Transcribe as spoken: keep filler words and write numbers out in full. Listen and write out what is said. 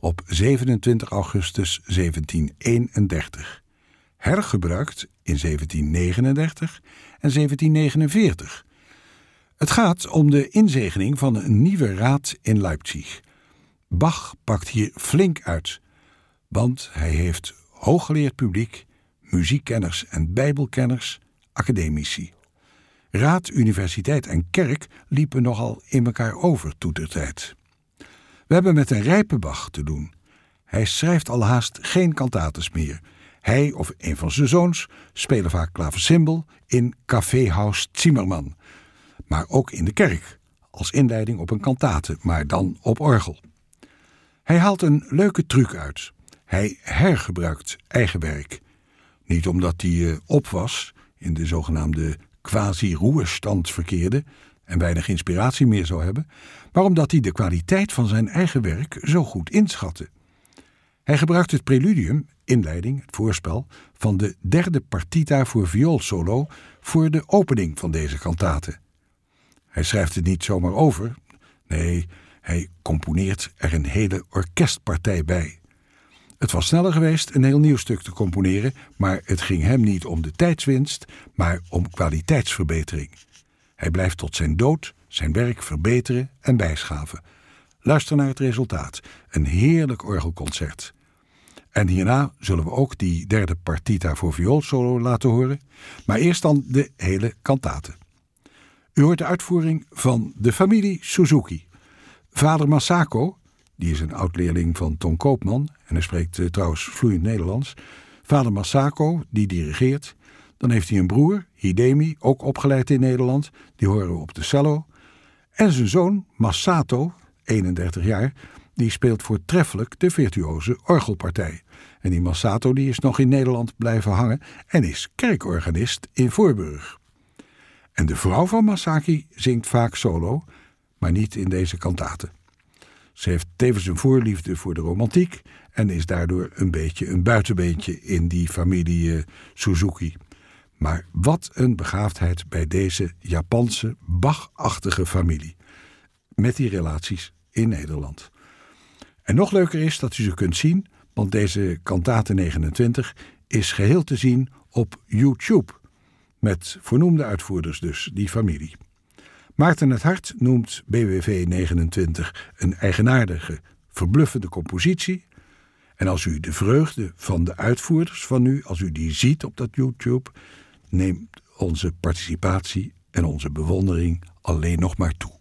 op zevenentwintig augustus zeventienhonderdeenendertig. Hergebruikt in zeventien negenendertig en zeventien negenenveertig. Het gaat om de inzegening van een nieuwe raad in Leipzig. Bach pakt hier flink uit, want hij heeft hooggeleerd publiek, muziekkenners en bijbelkenners, academici. Raad, universiteit en kerk liepen nogal in elkaar over toetertijd. We hebben met een rijpe Bach te doen. Hij schrijft al haast geen cantates meer. Hij of een van zijn zoons spelen vaak klaversymbol in Kaffeehaus Zimmermann, maar ook in de kerk, als inleiding op een cantate, maar dan op orgel. Hij haalt een leuke truc uit. Hij hergebruikt eigen werk. Niet omdat hij uh, op was, in de zogenaamde quasi-roerstand verkeerde en weinig inspiratie meer zou hebben, maar omdat hij de kwaliteit van zijn eigen werk zo goed inschatte. Hij gebruikt het preludium, inleiding, het voorspel, van de derde partita voor vioolsolo voor de opening van deze cantate. Hij schrijft het niet zomaar over, nee, hij componeert er een hele orkestpartij bij. Het was sneller geweest een heel nieuw stuk te componeren, maar het ging hem niet om de tijdswinst, maar om kwaliteitsverbetering. Hij blijft tot zijn dood zijn werk verbeteren en bijschaven. Luister naar het resultaat, een heerlijk orgelconcert. En hierna zullen we ook die derde partita voor vioolsolo laten horen, maar eerst dan de hele cantate. U hoort de uitvoering van de familie Suzuki. Vader Masako, die is een oud-leerling van Ton Koopman en hij spreekt uh, trouwens vloeiend Nederlands. Vader Masako, die dirigeert. Dan heeft hij een broer, Hidemi, ook opgeleid in Nederland. Die horen we op de cello. En zijn zoon, Masato, eenendertig jaar, die speelt voortreffelijk de virtuoze orgelpartij. En die Masato die is nog in Nederland blijven hangen en is kerkorganist in Voorburg. En de vrouw van Masaki zingt vaak solo, maar niet in deze cantate. Ze heeft tevens een voorliefde voor de romantiek en is daardoor een beetje een buitenbeentje in die familie uh, Suzuki. Maar wat een begaafdheid bij deze Japanse, Bach-achtige familie. Met die relaties in Nederland. En nog leuker is dat u ze kunt zien, want deze cantate negenentwintig is geheel te zien op YouTube. Met voornoemde uitvoerders dus, die familie. Maarten het Hart noemt B W V negenentwintig een eigenaardige, verbluffende compositie. En als u de vreugde van de uitvoerders van nu, als u die ziet op dat YouTube, neemt onze participatie en onze bewondering alleen nog maar toe.